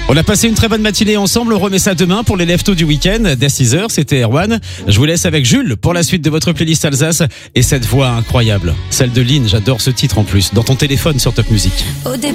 On a passé une très bonne matinée ensemble, on remet ça demain pour les leftos du week-end. Dès 6h, c'était Erwan. Je vous laisse avec Jules pour la suite de votre playlist Alsace. Et cette voix incroyable, celle de Lynn, j'adore ce titre en plus, dans ton téléphone sur Top Music. Au début